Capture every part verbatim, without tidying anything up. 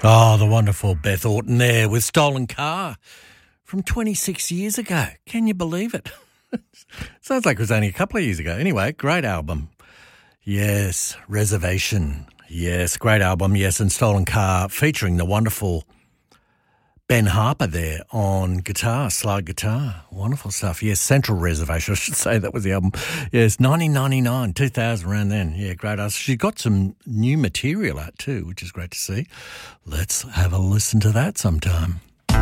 Oh, the wonderful Beth Orton there with Stolen Car from twenty-six years ago. Can you believe it? Sounds like it was only a couple of years ago. Anyway, great album. Yes, Reservation. Yes, great album. Yes, and Stolen Car featuring the wonderful Ben Harper there on guitar, slide guitar. Wonderful stuff. Yes, Central Reservation, I should say. That was the album. Yes, nineteen ninety-nine, two thousand, around then. Yeah, great. She got some new material out too, which is great to see. Let's have a listen to that sometime.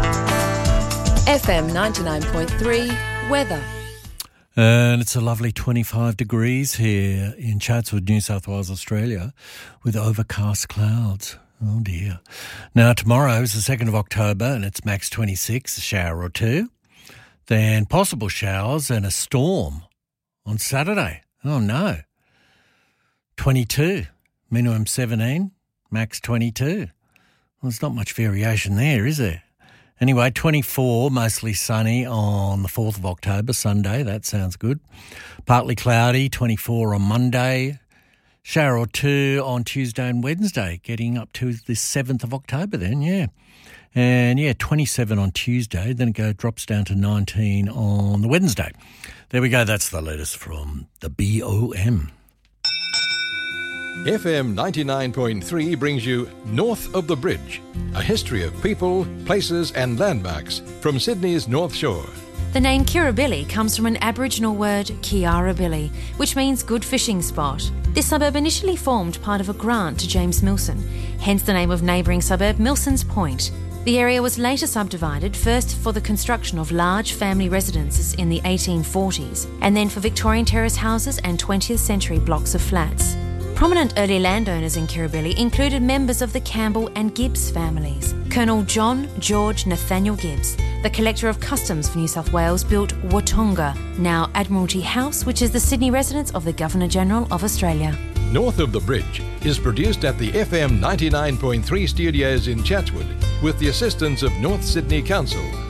F M ninety-nine point three, weather. And it's a lovely twenty-five degrees here in Chatswood, New South Wales, Australia, with overcast clouds. Oh, dear. Now, tomorrow is the second of October and it's max twenty-six, a shower or two. Then possible showers and a storm on Saturday. Oh, no. twenty-two, minimum seventeen, max twenty-two. Well, there's not much variation there, is there? Anyway, twenty-four, mostly sunny on the fourth of October, Sunday. That sounds good. Partly cloudy, twenty-four on Monday. Shower or two on Tuesday and Wednesday, getting up to the seventh of October then, yeah. And, yeah, twenty-seven on Tuesday, then it go, drops down to nineteen on the Wednesday. There we go, that's the latest from the B O M. F M ninety-nine point three brings you North of the Bridge, a history of people, places and landmarks from Sydney's North Shore. The name Kirribilli comes from an Aboriginal word, Kiarabilli, which means good fishing spot. This suburb initially formed part of a grant to James Milson, hence the name of neighbouring suburb Milson's Point. The area was later subdivided, first for the construction of large family residences in the eighteen forties, and then for Victorian terrace houses and twentieth century blocks of flats. Prominent early landowners in Kirribilli included members of the Campbell and Gibbs families. Colonel John George Nathaniel Gibbs, the Collector of Customs for New South Wales, built Watonga, now Admiralty House, which is the Sydney residence of the Governor-General of Australia. North of the Bridge is produced at the F M ninety-nine point three studios in Chatswood with the assistance of North Sydney Council.